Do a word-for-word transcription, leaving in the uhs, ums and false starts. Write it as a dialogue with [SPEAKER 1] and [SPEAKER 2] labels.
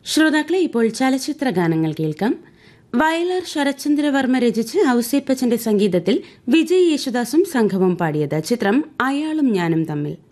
[SPEAKER 1] ശ്രോതാക്കളെ ഇപ്പോൾ ചലച്ചിത്ര ഗാനങ്ങൾ കേൾക്കാം. വയലാർ ശരത്ചന്ദ്രവർമ്മ രചിച്ച് ഔസേപ്പച്ചന്റെ സംഗീതത്തിൽ വിജയ് യേശുദാസും സംഘവും പാടിയത്. ചിത്രം അയാളും ഞാനും തമ്മിൽ.